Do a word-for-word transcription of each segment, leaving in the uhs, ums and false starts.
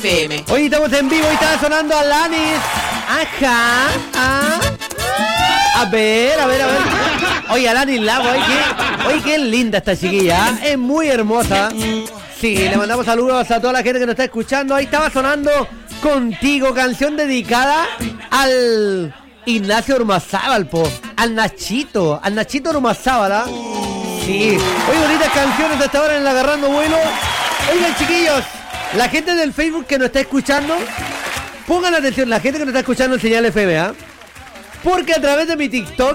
F M. Hoy estamos en vivo y está sonando Alanis. Ajá. Ah. A ver, a ver, a ver. Oye, Alanis Lago, oye, qué, oye, qué linda esta chiquilla. ¿eh? Es muy hermosa. Sí, le mandamos saludos a toda la gente que nos está escuchando. Ahí estaba sonando Contigo, canción dedicada al Ignacio Ormazábal, po. Al Nachito, al Nachito Ormazábal, ¿ah? Sí. Oye, bonitas canciones hasta ahora en el Agarrando Vuelo. Oigan, chiquillos, la gente del Facebook que nos está escuchando, pongan atención, la gente que nos está escuchando en Señal F M, ¿ah? Porque a través de mi TikTok,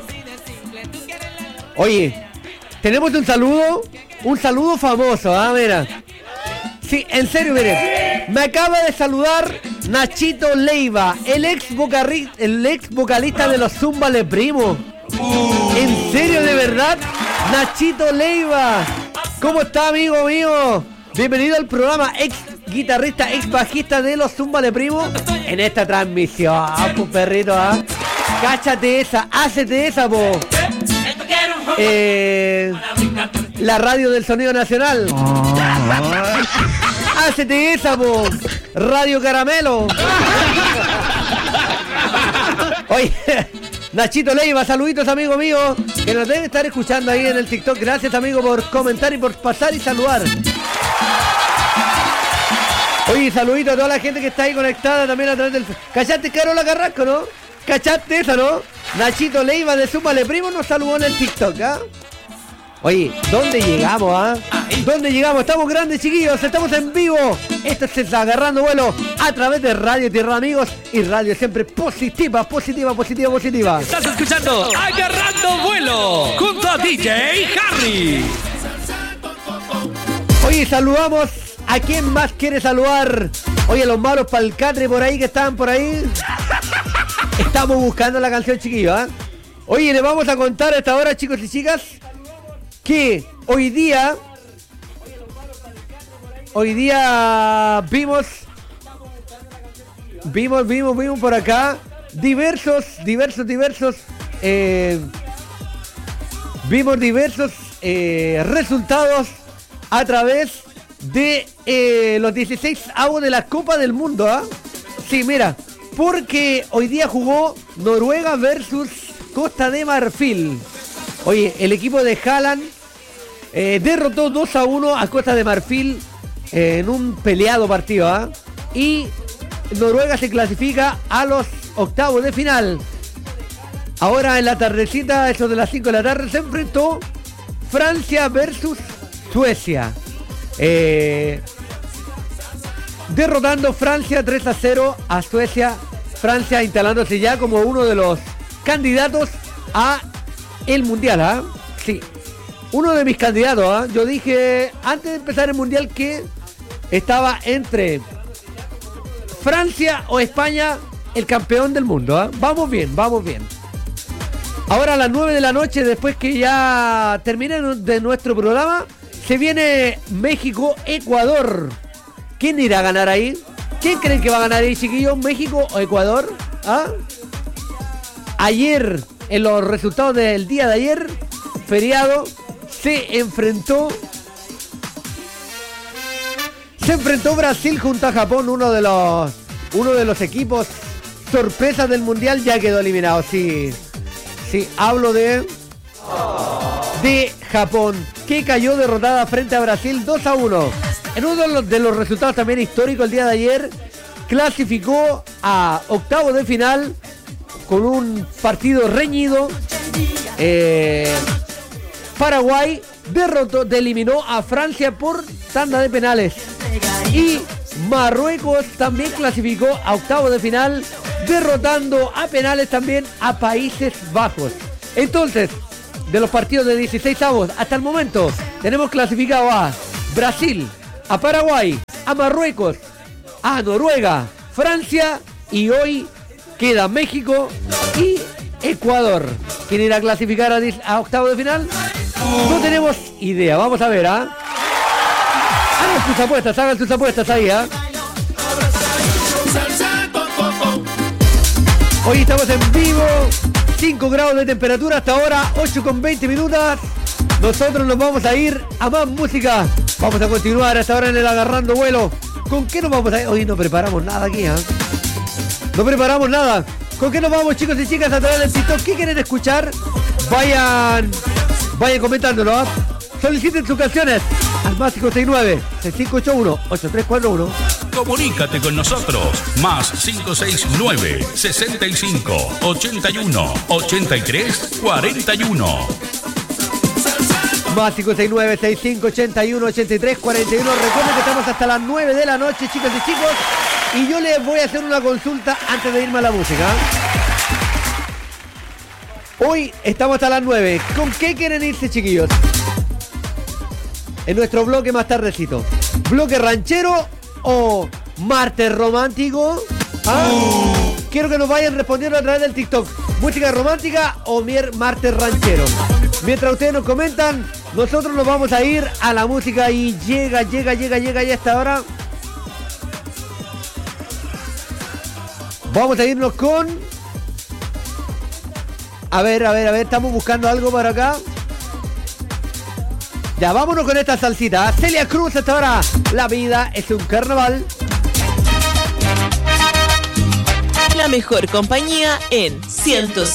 oye, tenemos un saludo, un saludo famoso, ¿ah? Mira. Sí, en serio, miren, me acaba de saludar Nachito Leiva, el ex, vocari- el ex vocalista de los Zúmbale Primo. ¿En serio, de verdad? Nachito Leiva, ¿cómo está, amigo mío? Bienvenido al programa, ex guitarrista, ex bajista de los Zúmbale Primo. En esta transmisión, pues perrito, ¿ah? Cáchate esa, hácete esa, po. Eh, la radio del Sonido Nacional. Hácete esa, po. Radio Caramelo. Oye, Nachito Leiva, saluditos, amigo mío, que nos deben estar escuchando ahí en el TikTok. Gracias, amigo, por comentar y por pasar y saludar. Oye, saludito a toda la gente que está ahí conectada también a través del... ¿Cachaste, Carola Carrasco, no? ¿Cachaste esa, no? Nachito Leiva de Zúmbale Primo nos saludó en el TikTok, ¿ah? Oye, ¿dónde llegamos, ah? ¿Dónde llegamos? Estamos grandes, chiquillos, estamos en vivo. Esto es Agarrando Vuelo a través de Radio Tierra Amigos y radio siempre positiva, positiva, positiva, positiva. Estás escuchando Agarrando Vuelo junto a D J Harry. Oye, saludamos a quien más quiere saludar. Oye, los malos palcatre por ahí que están por ahí. Estamos buscando la canción, chiquillos, ¿eh? Oye, les vamos a contar a esta hora, chicos y chicas, que hoy día Hoy día vimos Vimos, vimos, vimos por acá Diversos, diversos, diversos eh, Vimos diversos eh, resultados a través de eh, los dieciséis avos de la Copa del Mundo, ¿ah? ¿eh? Sí, mira, porque hoy día jugó Noruega versus Costa de Marfil. Oye, el equipo de Haaland eh, derrotó dos a uno a Costa de Marfil eh, en un peleado partido, ¿eh? Y Noruega se clasifica a los octavos de final. Ahora en la tardecita, eso de las cinco de la tarde, se enfrentó Francia versus Suecia. Eh, derrotando Francia tres a cero a Suecia. Francia instalándose ya como uno de los candidatos a el Mundial, ¿ah? ¿eh? Sí, uno de mis candidatos, ¿eh? Yo dije antes de empezar el Mundial que estaba entre Francia o España el campeón del mundo, ¿eh? Vamos bien, vamos bien. Ahora a las nueve de la noche, después que ya termine de nuestro programa, se viene México-Ecuador. ¿Quién irá a ganar ahí? ¿Quién creen que va a ganar ahí, chiquillos? ¿México o Ecuador? ¿Ah? Ayer, en los resultados del día de ayer, feriado, se enfrentó Se enfrentó Brasil junto a Japón, uno de los uno de los equipos sorpresas del Mundial. Ya quedó eliminado, sí. Sí, hablo de de Japón, que cayó derrotada frente a Brasil dos a uno. En uno de los, de los resultados también históricos, el día de ayer clasificó a octavos de final con un partido reñido. eh, Paraguay derrotó, eliminó a Francia por tanda de penales, y Marruecos también clasificó a octavos de final, derrotando a penales también a Países Bajos. Entonces, de los partidos de dieciséis avos hasta el momento, tenemos clasificado a Brasil, a Paraguay, a Marruecos, a Noruega, Francia, y hoy queda México y Ecuador. ¿Quién irá a clasificar a, a octavos de final? No tenemos idea, vamos a ver, ¿ah? ¿eh? Hagan sus apuestas, hagan sus apuestas ahí, ¿ah? ¿eh? Hoy estamos en vivo, cinco grados de temperatura hasta ahora, ocho con veinte minutos. Nosotros nos vamos a ir a más música. Vamos a continuar hasta ahora en el Agarrando Vuelo ¿Con qué nos vamos a ir? Hoy no preparamos nada aquí, ¿eh? No preparamos nada. ¿Con qué nos vamos, chicos y chicas, a través del TikTok? ¿Qué quieren escuchar? Vayan, vayan comentándolo, ¿eh? Soliciten sus canciones al más cinco seis nueve, seis cinco ocho uno, ocho tres cuatro uno. Comunícate con nosotros. Más cinco seis nueve, sesenta y cinco, ochenta y uno, ochenta y tres, cuarenta y uno. Más cinco seis nueve, sesenta y cinco, ochenta y uno, ochenta y tres, cuarenta y uno. Recuerden que estamos hasta las nueve de la noche, chicos y chicos. Y yo les voy a hacer una consulta antes de irme a la música. Hoy estamos hasta las nueve. ¿Con qué quieren irse, chiquillos? En nuestro bloque más tardecito. ¿Bloque ranchero o martes romántico? ¿Ah? Quiero que nos vayan respondiendo a través del TikTok. ¿Música romántica o mier martes ranchero? Mientras ustedes nos comentan, nosotros nos vamos a ir a la música y llega, llega, llega, llega ya esta hora. Vamos a irnos con... A ver, a ver, a ver, estamos buscando algo para acá. Ya, vámonos con esta salsita. Celia Cruz hasta ahora. La vida es un carnaval. La mejor compañía en ciento